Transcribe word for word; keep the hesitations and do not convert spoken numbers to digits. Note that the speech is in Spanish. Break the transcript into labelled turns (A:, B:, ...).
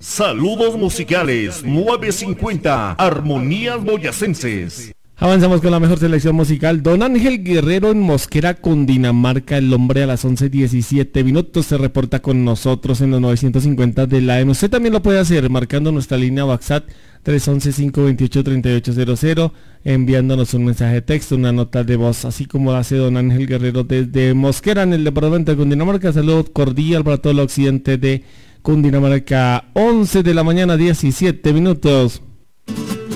A: Saludos musicales nueve cincuenta, Armonías Boyacenses.
B: Avanzamos con la mejor selección musical. Don Ángel Guerrero en Mosquera, Cundinamarca. El hombre a las once diecisiete minutos se reporta con nosotros en los novecientos cincuenta de la A M. Usted también lo puede hacer marcando nuestra línea WhatsApp tres once, cinco veintiocho, treinta y ocho cero cero, enviándonos un mensaje de texto, una nota de voz, así como hace don Ángel Guerrero desde Mosquera, en el departamento de Cundinamarca. Saludos cordial para todo el occidente de Cundinamarca. Once de la mañana, diecisiete minutos.